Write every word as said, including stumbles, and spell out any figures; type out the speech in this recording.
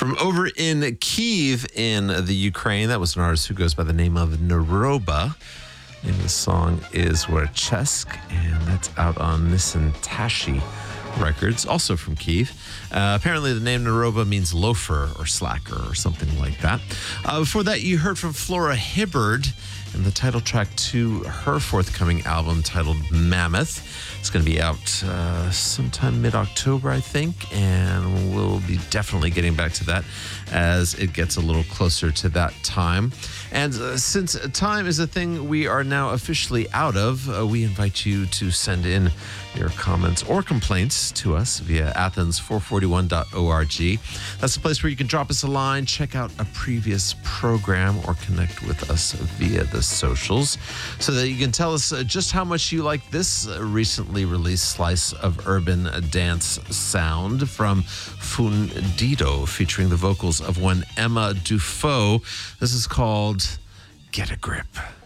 From over in Kiev in the Ukraine, that was an artist who goes by the name of Naroba. The name of the song is Werchesk, and that's out on Nissan Tashi Records, also from Kiev. Uh, apparently, the name Naroba means loafer or slacker or something like that. Uh, before that, you heard from Flora Hibbard and the title track to her forthcoming album titled Mammoth. It's going to be out uh, sometime mid-October, I think, and we'll be definitely getting back to that as it gets a little closer to that time. And uh, since time is a thing we are now officially out of, uh, we invite you to send in your comments or complaints to us via athens four forty-one dot org. That's the place where you can drop us a line, check out a previous program, or connect with us via the socials so that you can tell us uh, just how much you like this uh, recently released slice of urban dance sound from Fundido, featuring the vocals of one Emma Dufault. This is called Get a Grip.